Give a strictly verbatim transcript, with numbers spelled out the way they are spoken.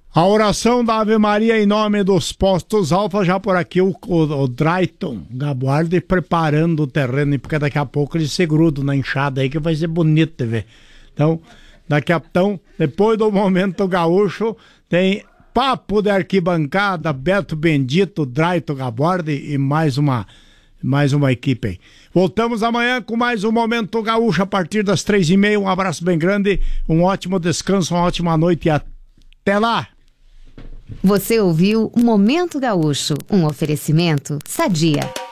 A oração da Ave Maria em nome dos postos Alfa, já por aqui o, o, o Drayton Gabuardi preparando o terreno, porque daqui a pouco ele se gruda na enxada aí, que vai ser bonito de ver. Então, daqui a pouco, depois do Momento Gaúcho, tem Papo de Arquibancada, Beto Bendito, Drayton Gabuardi e mais uma, mais uma equipe aí. Voltamos amanhã com mais um Momento Gaúcho a partir das três e meia. Um abraço bem grande, um ótimo descanso, uma ótima noite e até lá! Você ouviu Momento Gaúcho, um oferecimento Sadia.